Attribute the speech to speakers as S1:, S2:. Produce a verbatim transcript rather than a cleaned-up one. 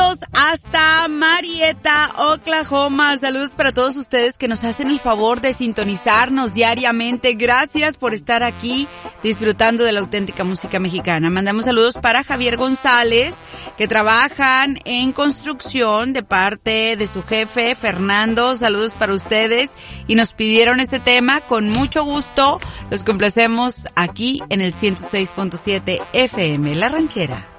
S1: Saludos hasta Marietta, Oklahoma. Saludos para todos ustedes que nos hacen el favor de sintonizarnos diariamente. Gracias por estar aquí disfrutando de la auténtica música mexicana. Mandamos saludos para Javier González, que trabajan en construcción de parte de su jefe, Fernando. Saludos para ustedes. Y nos pidieron este tema con mucho gusto. Los complacemos aquí en el ciento seis punto siete F M, La Ranchera.